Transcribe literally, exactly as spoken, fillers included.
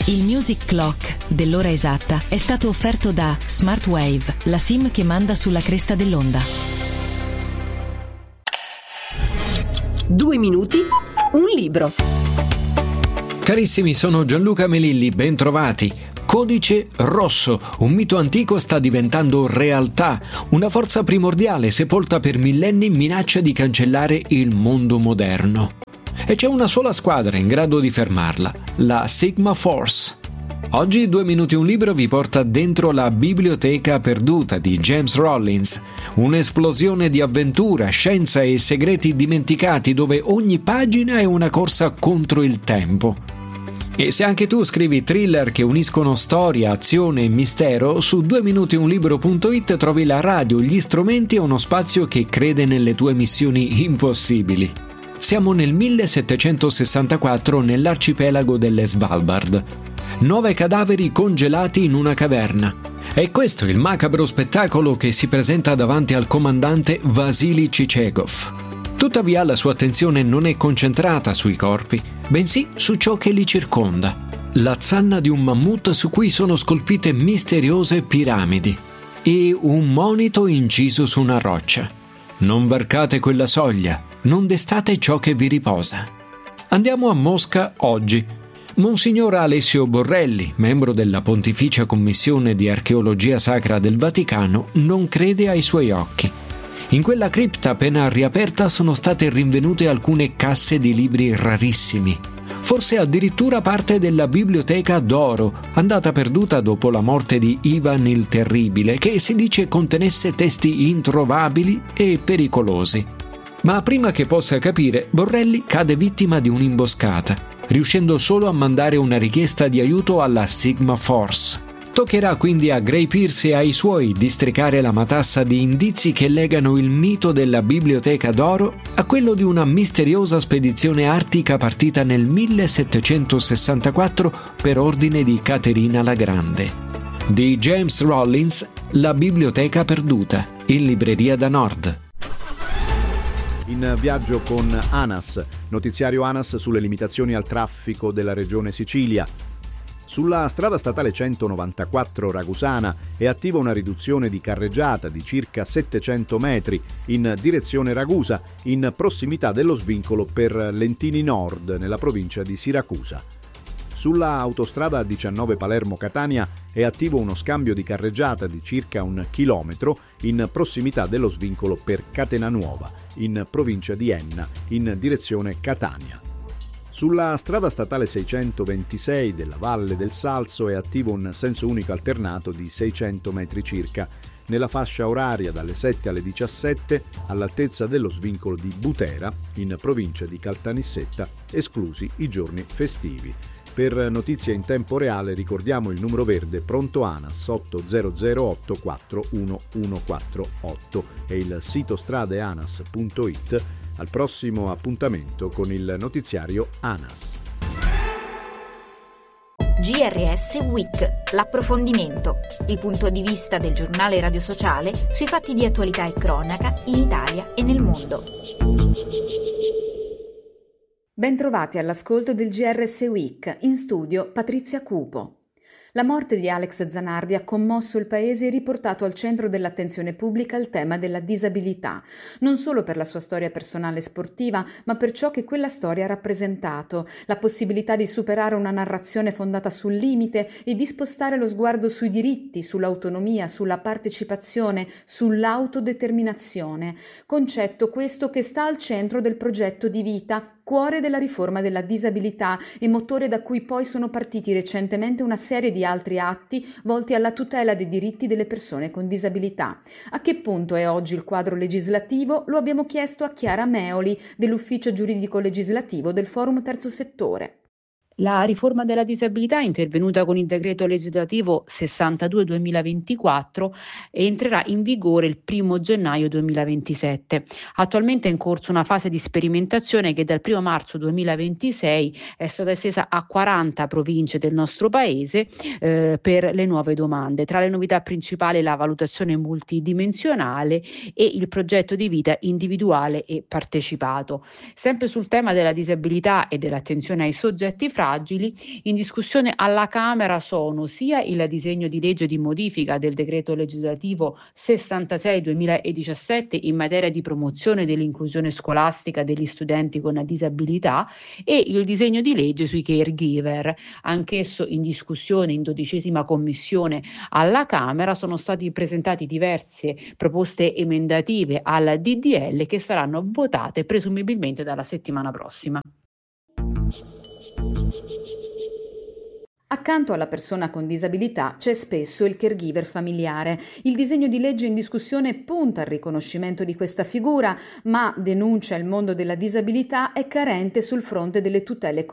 Il Music Clock dell'ora esatta è stato offerto da Smartwave, la SIM che manda sulla cresta dell'onda. Due minuti, un libro. Carissimi, sono Gianluca Melilli, bentrovati. Codice rosso, un mito antico sta diventando realtà. Una forza primordiale sepolta per millenni minaccia di cancellare il mondo moderno. E c'è una sola squadra in grado di fermarla, la Sigma Force. Oggi Due minuti un libro vi porta dentro la biblioteca perduta di James Rollins, un'esplosione di avventura, scienza e segreti dimenticati dove ogni pagina è una corsa contro il tempo. E se anche tu scrivi thriller che uniscono storia, azione e mistero, su due minuti un libro punto it trovi la radio, gli strumenti e uno spazio che crede nelle tue missioni impossibili. Siamo nel millesettecentosessantaquattro nell'arcipelago delle Svalbard. Nove cadaveri congelati in una caverna. È questo il macabro spettacolo che si presenta davanti al comandante Vasily Chichegov. Tuttavia la sua attenzione non è concentrata sui corpi, bensì su ciò che li circonda. La zanna di un mammut su cui sono scolpite misteriose piramidi e un monito inciso su una roccia. Non varcate quella soglia, non destate ciò che vi riposa. Andiamo a Mosca oggi. Monsignor Alessio Borrelli, membro della Pontificia Commissione di Archeologia Sacra del Vaticano, non crede ai suoi occhi. In quella cripta appena riaperta sono state rinvenute alcune casse di libri rarissimi, forse addirittura parte della biblioteca d'oro, andata perduta dopo la morte di Ivan il Terribile, che si dice contenesse testi introvabili e pericolosi. Ma prima che possa capire, Borrelli cade vittima di un'imboscata, riuscendo solo a mandare una richiesta di aiuto alla Sigma Force. Toccherà quindi a Gray Pierce e ai suoi districare la matassa di indizi che legano il mito della biblioteca d'oro a quello di una misteriosa spedizione artica partita nel millesettecentosessantaquattro per ordine di Caterina la Grande. Di James Rollins, La biblioteca perduta, in libreria da Nord. In viaggio con ANAS, notiziario ANAS sulle limitazioni al traffico della regione Sicilia. Sulla strada statale centonovantaquattro Ragusana è attiva una riduzione di carreggiata di circa settecento metri in direzione Ragusa, in prossimità dello svincolo per Lentini Nord, nella provincia di Siracusa. Sulla autostrada diciannove Palermo-Catania è attivo uno scambio di carreggiata di circa un chilometro in prossimità dello svincolo per Catenanuova, in provincia di Enna, in direzione Catania. Sulla strada statale seicentoventisei della Valle del Salso è attivo un senso unico alternato di seicento metri circa, nella fascia oraria dalle sette alle diciassette, all'altezza dello svincolo di Butera, in provincia di Caltanissetta, esclusi i giorni festivi. Per notizie in tempo reale ricordiamo il numero verde pronto ANAS otto zero zero otto quattro uno uno quattro otto e il sito stradeanas punto it. Al prossimo appuntamento con il notiziario ANAS. G R S Week, l'approfondimento, il punto di vista del giornale radio sociale sui fatti di attualità e cronaca in Italia e nel mondo. Bentrovati all'ascolto del G R S Week, in studio Patrizia Cupo. La morte di Alex Zanardi ha commosso il paese e riportato al centro dell'attenzione pubblica il tema della disabilità, non solo per la sua storia personale e sportiva, ma per ciò che quella storia ha rappresentato, la possibilità di superare una narrazione fondata sul limite e di spostare lo sguardo sui diritti, sull'autonomia, sulla partecipazione, sull'autodeterminazione, concetto questo che sta al centro del progetto di vita, cuore della riforma della disabilità e motore da cui poi sono partiti recentemente una serie di altri atti volti alla tutela dei diritti delle persone con disabilità. A che punto è oggi il quadro legislativo? Lo abbiamo chiesto a Chiara Meoli dell'Ufficio Giuridico Legislativo del Forum Terzo Settore. La riforma della disabilità è intervenuta con il decreto legislativo sessantadue duemilaventiquattro e entrerà in vigore il primo gennaio duemilaventisette. Attualmente è in corso una fase di sperimentazione che dal primo marzo duemilaventisei è stata estesa a quaranta province del nostro paese eh, per le nuove domande. Tra le novità principali la valutazione multidimensionale e il progetto di vita individuale e partecipato. Sempre sul tema della disabilità e dell'attenzione ai soggetti fragili, fragili. In discussione alla Camera sono sia il disegno di legge di modifica del decreto legislativo sessantasei duemiladiciassette in materia di promozione dell'inclusione scolastica degli studenti con disabilità e il disegno di legge sui caregiver. Anch'esso in discussione in dodicesima commissione alla Camera. Sono stati presentati diverse proposte emendative al D D L che saranno votate presumibilmente dalla settimana prossima. Accanto alla persona con disabilità c'è spesso il caregiver familiare. Il disegno di legge in discussione punta al riconoscimento di questa figura, ma denuncia il mondo della disabilità è carente sul fronte delle tutele